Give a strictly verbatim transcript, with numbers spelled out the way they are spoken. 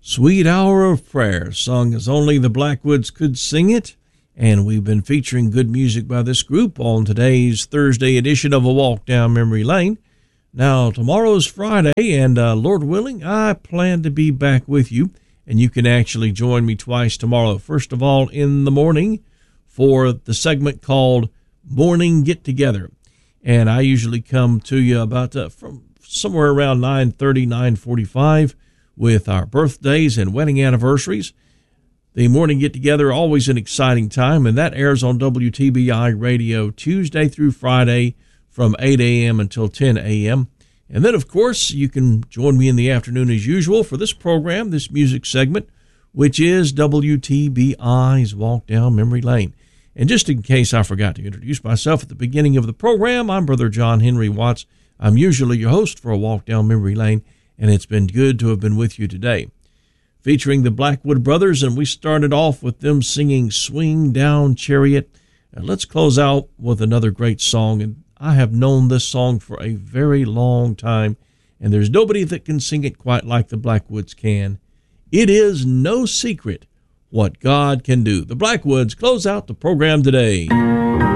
Sweet Hour of Prayer, sung as only the Blackwoods could sing it. And we've been featuring good music by this group on today's Thursday edition of A Walk Down Memory Lane. Now, tomorrow's Friday, and uh, Lord willing, I plan to be back with you. And you can actually join me twice tomorrow. First of all, in the morning for the segment called Morning Get Together. And I usually come to you about uh, from somewhere around nine thirty, nine forty-five with our birthdays and wedding anniversaries. The Morning Get Together, always an exciting time, and that airs on W T B I Radio Tuesday through Friday from eight a.m. until ten a.m. And then, of course, you can join me in the afternoon as usual for this program, this music segment, which is W T B I's Walk Down Memory Lane. And just in case I forgot to introduce myself at the beginning of the program, I'm Brother John Henry Watts. I'm usually your host for A Walk Down Memory Lane, and it's been good to have been with you today. Featuring the Blackwood Brothers, and we started off with them singing Swing Down Chariot. And let's close out with another great song, and I have known this song for a very long time, and there's nobody that can sing it quite like the Blackwoods can. It is no secret what God can do. The Blackwoods close out the program today.